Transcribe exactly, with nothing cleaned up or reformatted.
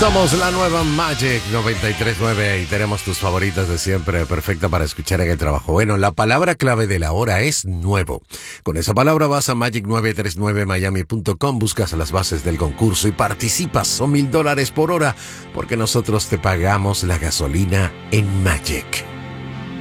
Somos la nueva Magic noventa y tres punto nueve y tenemos tus favoritas de siempre, perfecta para escuchar en el trabajo. Bueno, la palabra clave de la hora es nuevo. Con esa palabra vas a magic nueve tres nueve miami punto com, buscas las bases del concurso y participas. Son mil dólares por hora porque nosotros te pagamos la gasolina en Magic.